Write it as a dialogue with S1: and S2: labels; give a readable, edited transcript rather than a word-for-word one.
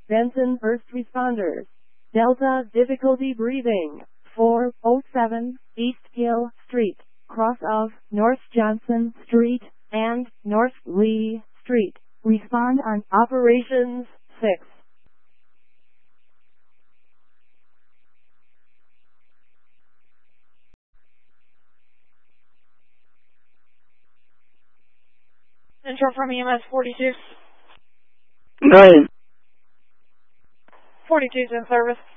S1: Benson First Responders. Delta difficulty breathing. 407 East Gill Street, cross of North Johnson Street and North Lee Street. Respond on Operations 6.
S2: Intro from EMS 42.
S3: Go ahead.
S2: 42's in service.